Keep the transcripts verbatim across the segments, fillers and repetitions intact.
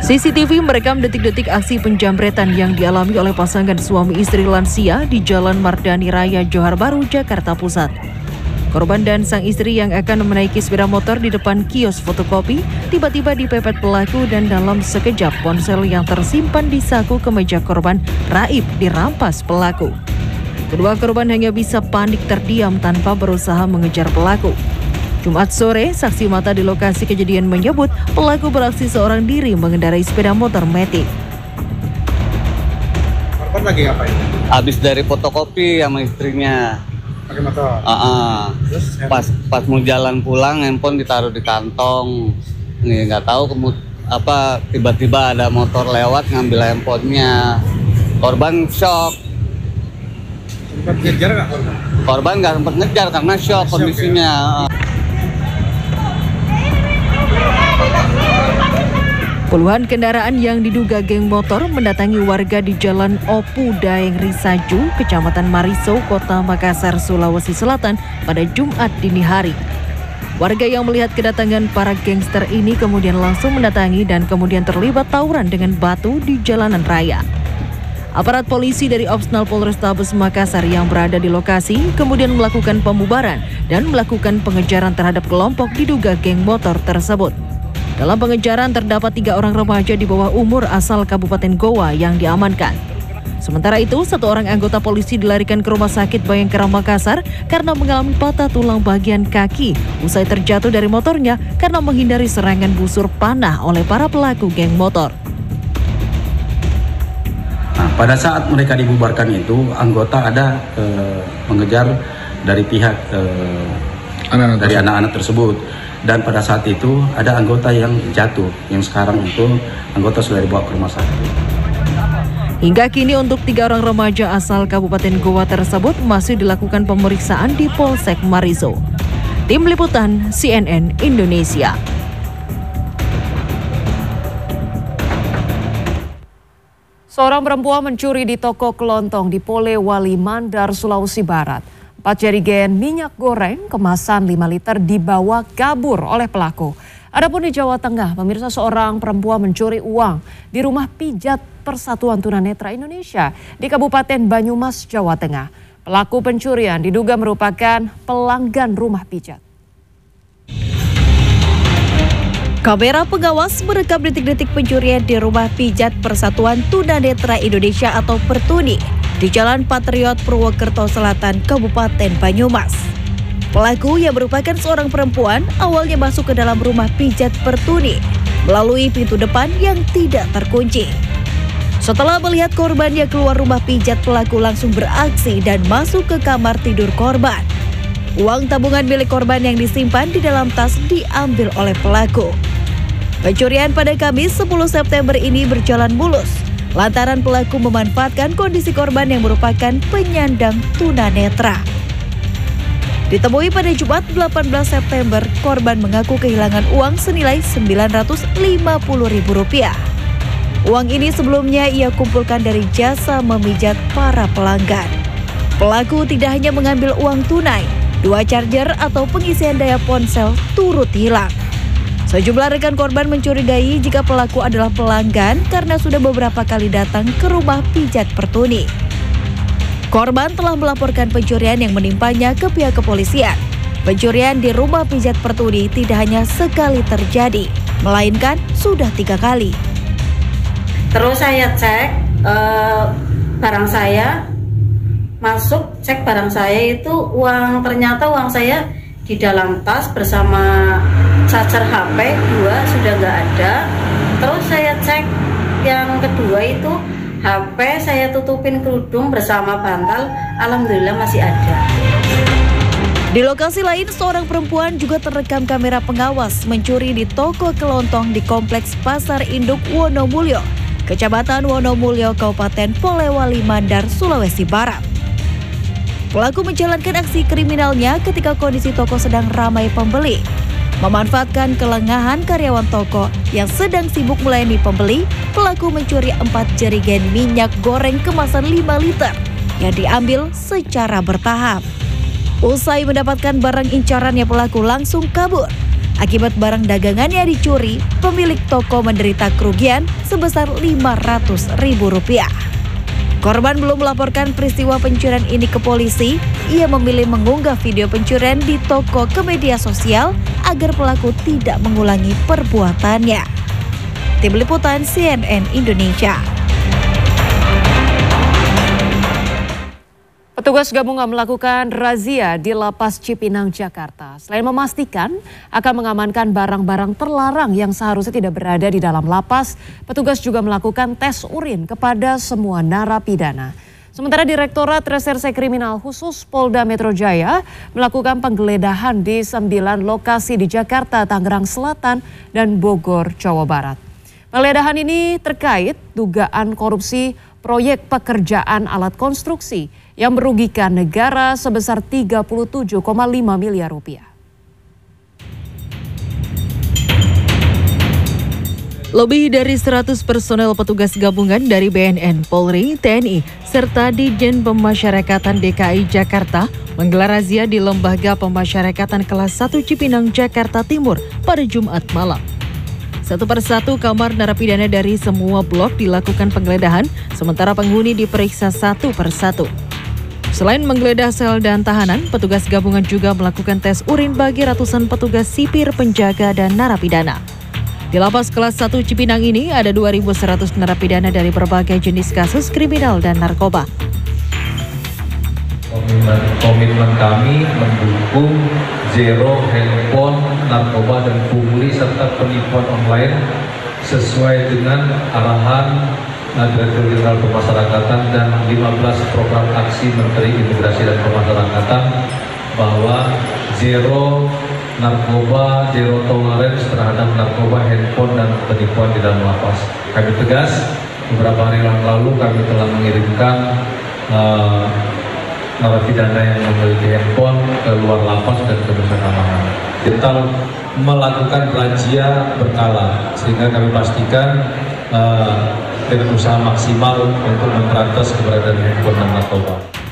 C C T V merekam detik-detik aksi penjamretan yang dialami oleh pasangan suami istri lansia di Jalan Mardani Raya, Johar Baru, Jakarta Pusat. Korban dan sang istri yang akan menaiki sepeda motor di depan kios fotokopi tiba-tiba dipepet pelaku dan dalam sekejap ponsel yang tersimpan di saku kemeja korban raib dirampas pelaku. Kedua korban hanya bisa panik terdiam tanpa berusaha mengejar pelaku. Jumat sore, saksi mata di lokasi kejadian menyebut pelaku beraksi seorang diri mengendarai sepeda motor Matic. Korban lagi ngapain? Habis dari fotokopi sama istrinya. Pakai motor? Uh -uh. Terus? Pas, pas mau jalan pulang, handphone ditaruh di kantong. Nih nggak tahu kemud apa tiba-tiba ada motor lewat ngambil handphonenya. Korban shock. Sempat ngejar nggak korban? Korban nggak sempat ngejar karena shock kondisinya. Ya? Puluhan kendaraan yang diduga geng motor mendatangi warga di Jalan Opu Daeng Risaju, Kecamatan Mariso, Kota Makassar, Sulawesi Selatan pada Jumat dini hari. Warga yang melihat kedatangan para gangster ini kemudian langsung mendatangi dan kemudian terlibat tawuran dengan batu di jalanan raya. Aparat polisi dari Opsnal Polrestabes Makassar yang berada di lokasi kemudian melakukan pembubaran dan melakukan pengejaran terhadap kelompok diduga geng motor tersebut. Dalam pengejaran terdapat tiga orang remaja di bawah umur asal Kabupaten Goa yang diamankan. Sementara itu, satu orang anggota polisi dilarikan ke Rumah Sakit Bayangkara Makassar karena mengalami patah tulang bagian kaki usai terjatuh dari motornya karena menghindari serangan busur panah oleh para pelaku geng motor. Nah, pada saat mereka dibubarkan itu, anggota ada eh, mengejar dari pihak eh, anak-anak dari anak-anak tersebut. Dan pada saat itu ada anggota yang jatuh, yang sekarang itu anggota sudah dibawa ke rumah sakit. Hingga kini untuk tiga orang remaja asal Kabupaten Goa tersebut masih dilakukan pemeriksaan di Polsek Mariso. Tim Liputan C N N Indonesia. Seorang perempuan mencuri di toko kelontong di Polewali Mandar, Sulawesi Barat. Empat jerigen minyak goreng kemasan lima liter dibawa kabur oleh pelaku. Adapun di Jawa Tengah, pemirsa, seorang perempuan mencuri uang di rumah pijat Persatuan Tunanetra Indonesia di Kabupaten Banyumas, Jawa Tengah. Pelaku pencurian diduga merupakan pelanggan rumah pijat. Kamera pengawas merekam detik-detik pencurian di rumah pijat Persatuan Tunanetra Indonesia atau Pertuni di Jalan Patriot Purwokerto Selatan, Kabupaten Banyumas. Pelaku yang merupakan seorang perempuan awalnya masuk ke dalam rumah pijat Pertuni melalui pintu depan yang tidak terkunci. Setelah melihat korban yang keluar rumah pijat, pelaku langsung beraksi dan masuk ke kamar tidur korban. Uang tabungan milik korban yang disimpan di dalam tas diambil oleh pelaku. Pencurian pada Kamis sepuluh September ini berjalan mulus lantaran pelaku memanfaatkan kondisi korban yang merupakan penyandang tunanetra. Ditemui pada Jumat delapan belas September, korban mengaku kehilangan uang senilai sembilan ratus lima puluh ribu rupiah. Uang ini sebelumnya ia kumpulkan dari jasa memijat para pelanggan. Pelaku tidak hanya mengambil uang tunai, dua charger atau pengisian daya ponsel turut hilang. Sejumlah rekan korban mencurigai jika pelaku adalah pelanggan karena sudah beberapa kali datang ke rumah pijat Pertuni. Korban telah melaporkan pencurian yang menimpanya ke pihak kepolisian. Pencurian di rumah pijat Pertuni tidak hanya sekali terjadi, melainkan sudah tiga kali. Terus saya cek uh, barang saya, masuk cek barang saya itu uang, ternyata uang saya di dalam tas bersama charger H P dua sudah nggak ada. Terus saya cek yang kedua itu H P saya tutupin kerudung bersama bantal, alhamdulillah masih ada. Di lokasi lain, seorang perempuan juga terekam kamera pengawas mencuri di toko kelontong di Kompleks Pasar Induk Wonomulyo, Kecamatan Wonomulyo, Kabupaten Polewali Mandar, Sulawesi Barat. Pelaku menjalankan aksi kriminalnya ketika kondisi toko sedang ramai pembeli. Memanfaatkan kelengahan karyawan toko yang sedang sibuk melayani pembeli, pelaku mencuri empat jerigen minyak goreng kemasan lima liter yang diambil secara bertahap. Usai mendapatkan barang incarannya, pelaku langsung kabur. Akibat barang dagangannya dicuri, pemilik toko menderita kerugian sebesar lima ratus ribu rupiah. Korban belum melaporkan peristiwa pencurian ini ke polisi. Ia memilih mengunggah video pencurian di toko ke media sosial agar pelaku tidak mengulangi perbuatannya. Tim Liputan C N N Indonesia. Petugas gabungan melakukan razia di Lapas Cipinang, Jakarta. Selain memastikan akan mengamankan barang-barang terlarang yang seharusnya tidak berada di dalam lapas, petugas juga melakukan tes urin kepada semua narapidana. Sementara Direktorat Reserse Kriminal Khusus Polda Metro Jaya melakukan penggeledahan di sembilan lokasi di Jakarta, Tangerang Selatan, dan Bogor, Jawa Barat. Penggeledahan ini terkait dugaan korupsi proyek pekerjaan alat konstruksi yang merugikan negara sebesar tiga puluh tujuh koma lima miliar rupiah. Lebih dari seratus personel petugas gabungan dari B N N, Polri, T N I, serta Ditjen Pemasyarakatan D K I Jakarta menggelar razia di Lembaga Pemasyarakatan Kelas satu Cipinang, Jakarta Timur pada Jumat malam. Satu persatu kamar narapidana dari semua blok dilakukan penggeledahan, sementara penghuni diperiksa satu persatu. Selain menggeledah sel dan tahanan, petugas gabungan juga melakukan tes urin bagi ratusan petugas sipir, penjaga, dan narapidana. Di Lapas Kelas satu Cipinang ini ada dua ribu seratus narapidana dari berbagai jenis kasus kriminal dan narkoba. Komitmen, komitmen kami mendukung zero handphone, narkoba, dan pungli serta penipuan online sesuai dengan arahan Direktur Jenderal Pemasyarakatan dan lima belas program aksi Menteri Imigrasi dan Pemasyarakatan bahwa zero narkoba, zero tolerance terhadap narkoba, handphone, dan penipuan di dalam lapas. Kami tegas, beberapa hari yang lalu kami telah mengirimkan uh, narapidana yang memiliki handphone ke luar lapas dan ke Nusa Kambangan. Kita melakukan razia berkala sehingga kami pastikan uh, dengan usaha maksimal untuk memberantas keberadaan handphone dan narkoba.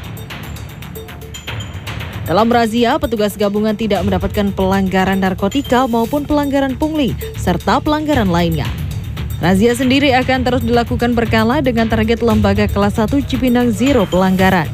Dalam razia, petugas gabungan tidak mendapatkan pelanggaran narkotika maupun pelanggaran pungli, serta pelanggaran lainnya. Razia sendiri akan terus dilakukan berkala dengan target Lembaga Kelas satu Cipinang zero pelanggaran.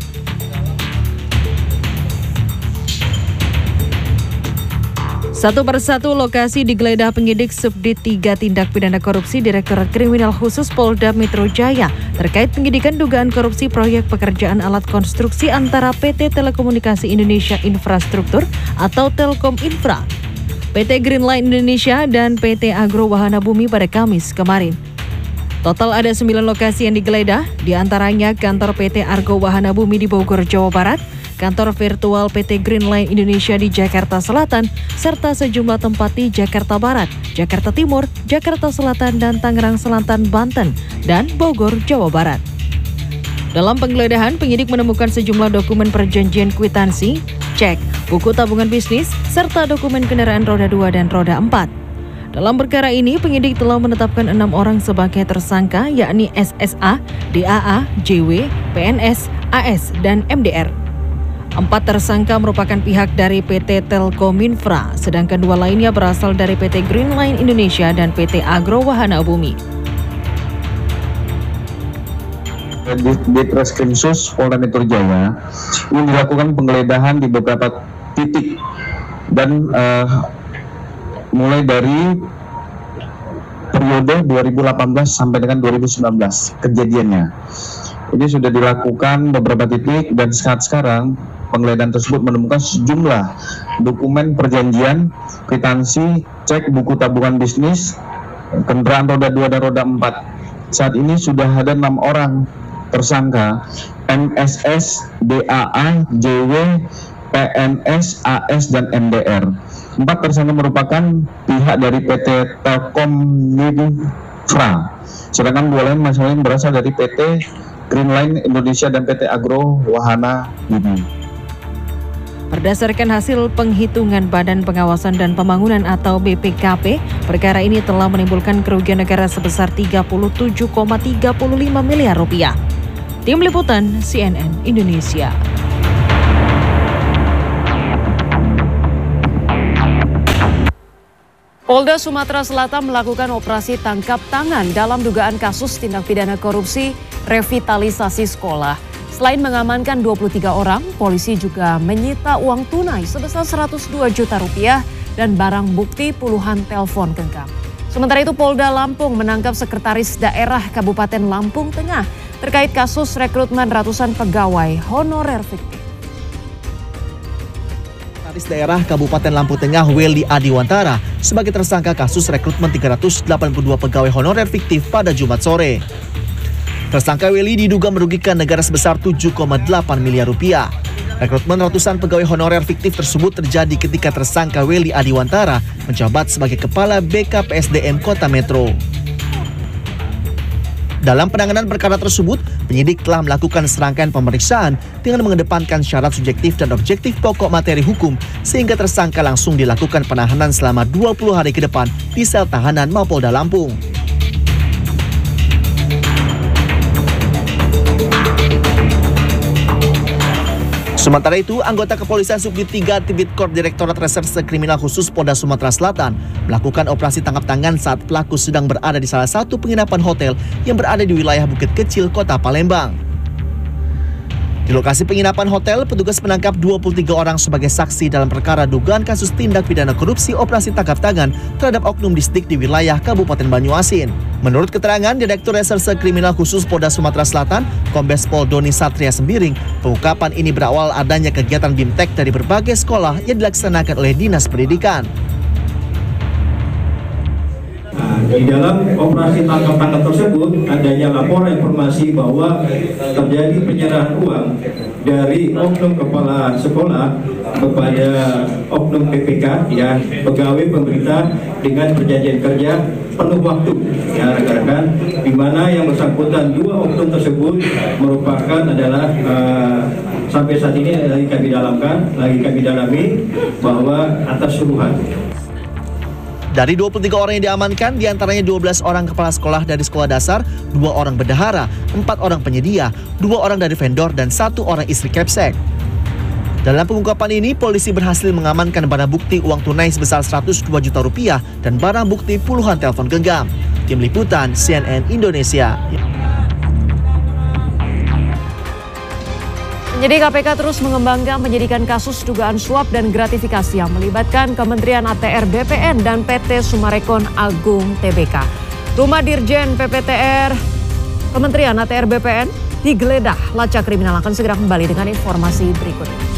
Satu persatu lokasi digeledah penyidik Subdit tiga Tindak Pidana Korupsi Direktorat Kriminal Khusus Polda Metro Jaya terkait penyidikan dugaan korupsi proyek pekerjaan alat konstruksi antara P T Telekomunikasi Indonesia Infrastruktur atau Telkom Infra, P T Greenline Indonesia, dan P T Agro Wahana Bumi pada Kamis kemarin. Total ada sembilan lokasi yang digeledah, diantaranya kantor P T Argo Wahana Bumi di Bogor, Jawa Barat, kantor virtual P T Greenline Indonesia di Jakarta Selatan, serta sejumlah tempat di Jakarta Barat, Jakarta Timur, Jakarta Selatan, dan Tangerang Selatan, Banten, dan Bogor, Jawa Barat. Dalam penggeledahan, penyidik menemukan sejumlah dokumen perjanjian kwitansi, cek, buku tabungan bisnis, serta dokumen kendaraan roda dua dan roda empat. Dalam perkara ini, penyidik telah menetapkan enam orang sebagai tersangka, yakni S S A, D A A, J W, P N S, A S, dan M D R. Empat tersangka merupakan pihak dari P T Telkominfra, sedangkan dua lainnya berasal dari P T Greenline Indonesia dan P T Agro Wahana Bumi. Di Treskrimsus Polda Metro Jaya ini dilakukan penggeledahan di beberapa titik dan uh, mulai dari periode dua ribu delapan belas sampai dengan dua ribu sembilan belas kejadiannya. Ini sudah dilakukan beberapa titik dan saat sekarang penggeledahan tersebut menemukan sejumlah dokumen perjanjian, kwitansi, cek, buku tabungan bisnis, kendaraan roda dua dan roda empat. Saat ini sudah ada enam orang tersangka, M S S, D A A, J W, P N S, A S, dan M D R. Empat tersangka merupakan pihak dari P T Telkominfra, sedangkan dua lain masalahnya berasal dari P T Greenline Indonesia dan P T Agro Wahana Bumi. Berdasarkan hasil penghitungan Badan Pengawasan dan Pembangunan atau B P K P, perkara ini telah menimbulkan kerugian negara sebesar tiga puluh tujuh koma tiga lima miliar rupiah. Tim Liputan C N N Indonesia. Polda Sumatera Selatan melakukan operasi tangkap tangan dalam dugaan kasus tindak pidana korupsi revitalisasi sekolah. Selain mengamankan dua puluh tiga orang, polisi juga menyita uang tunai sebesar seratus dua juta rupiah dan barang bukti puluhan telepon genggam. Sementara itu Polda Lampung menangkap Sekretaris Daerah Kabupaten Lampung Tengah terkait kasus rekrutmen ratusan pegawai honorer fiktif. Sekretaris Daerah Kabupaten Lampung Tengah Welly Adiwantara sebagai tersangka kasus rekrutmen tiga ratus delapan puluh dua pegawai honorer fiktif pada Jumat sore. Tersangka Welly diduga merugikan negara sebesar tujuh koma delapan miliar rupiah. Rekrutmen ratusan pegawai honorer fiktif tersebut terjadi ketika tersangka Welly Adiwantara menjabat sebagai Kepala B K P S D M Kota Metro. Dalam penanganan perkara tersebut, penyidik telah melakukan serangkaian pemeriksaan dengan mengedepankan syarat subjektif dan objektif pokok materi hukum sehingga tersangka langsung dilakukan penahanan selama dua puluh hari ke depan di sel tahanan Mapolda Lampung. Sementara itu, anggota kepolisian Subdit tiga Tipikor Direktorat Reserse Kriminal Khusus Polda Sumatera Selatan melakukan operasi tangkap tangan saat pelaku sedang berada di salah satu penginapan hotel yang berada di wilayah Bukit Kecil, Kota Palembang. Di lokasi penginapan hotel, petugas menangkap dua puluh tiga orang sebagai saksi dalam perkara dugaan kasus tindak pidana korupsi operasi tangkap tangan terhadap oknum distrik di wilayah Kabupaten Banyuasin. Menurut keterangan Direktur Reserse Kriminal Khusus Polda Sumatera Selatan, Kombes Pol Doni Satria Sembiring, pengungkapan ini berawal adanya kegiatan BIMTEK dari berbagai sekolah yang dilaksanakan oleh Dinas Pendidikan. Nah, di dalam operasi tangkap tangan tersebut adanya laporan informasi bahwa terjadi penyerahan uang dari oknum kepala sekolah kepada oknum P P K ya pegawai pemerintah dengan perjanjian kerja penuh waktu ya rekan-rekan, di mana yang bersangkutan dua oknum tersebut merupakan adalah uh, sampai saat ini lagi kami dalamkan, lagi kami dalami bahwa atas suruhan. Dari dua puluh tiga orang yang diamankan, diantaranya dua belas orang kepala sekolah dari sekolah dasar, dua orang bendahara, empat orang penyedia, dua orang dari vendor, dan satu orang istri Kepsek. Dalam pengungkapan ini, polisi berhasil mengamankan barang bukti uang tunai sebesar seratus dua juta rupiah dan barang bukti puluhan telepon genggam. Tim Liputan C N N Indonesia. Penyidik K P K terus mengembangkan penyidikan kasus dugaan suap dan gratifikasi yang melibatkan Kementerian A T R B P N dan P T Sumarekon Agung T B K. Rumah Dirjen P P T R Kementerian A T R B P N digeledah. Lacak Kriminal akan segera kembali dengan informasi berikut ini.